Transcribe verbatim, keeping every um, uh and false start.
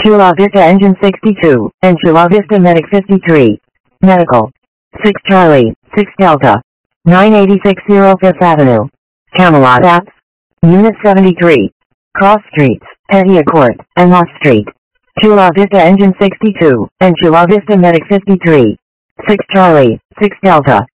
Chula Vista Engine sixty-two, and Chula Vista Medic fifty-three. Medical. six Charlie, six Delta. nine eighty-six zero Fifth Avenue. Camelot Apps. Unit seventy-three. Cross Streets, Petty Court, and Lost Street. Chula Vista Engine sixty-two, and Chula Vista Medic fifty-three. six Charlie, six Delta.